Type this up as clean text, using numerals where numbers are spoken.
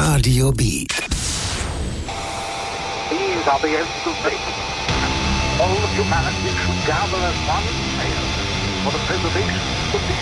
Radio Beat. These are the ends of things. All of humanity should gather as one man for the preservation of the